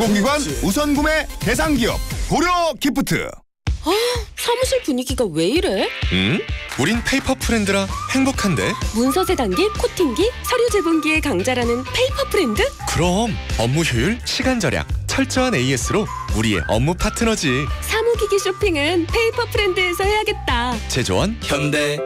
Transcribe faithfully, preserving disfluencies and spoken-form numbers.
공공기관 우선 구매 대상 기업 고려 기프트. 아, 사무실 분위기가 왜 이래? 응? 우린 페이퍼 프렌드라 행복한데. 문서 세단기, 코팅기, 서류 제본기의 강자라는 페이퍼 프렌드? 그럼 업무 효율, 시간 절약, 철저한 에이에스로 우리의 업무 파트너지. 사무기기 쇼핑은 페이퍼 프렌드에서 해야겠다. 제조원 현대.